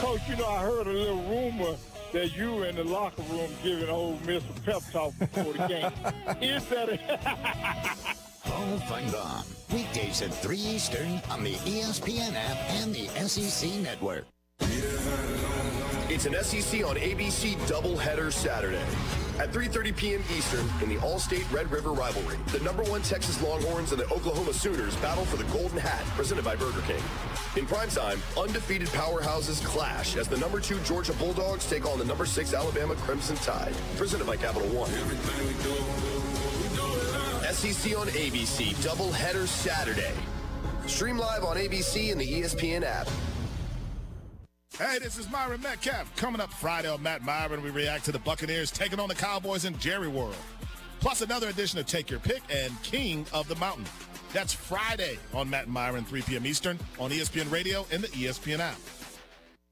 Coach, I heard a little rumor that you in the locker room giving old Miss a pep talk before the game. Is that Hall of Fun weekdays at 3 Eastern on the ESPN app and the SEC network. It's an SEC on ABC doubleheader Saturday. At 3:30 p.m. Eastern in the All-State Red River rivalry, the #1 Texas Longhorns and the Oklahoma Sooners battle for the Golden Hat, presented by Burger King. In primetime, undefeated powerhouses clash as the #2 Georgia Bulldogs take on the #6 Alabama Crimson Tide, presented by Capital One. SEC on ABC doubleheader Saturday. Stream live on ABC and the ESPN app. Hey, this is Myron Metcalf. Coming up Friday on Matt Myron, we react to the Buccaneers taking on the Cowboys in Jerry World. Plus another edition of Take Your Pick and King of the Mountain. That's Friday on Matt Myron, 3 p.m. Eastern on ESPN Radio and the ESPN app.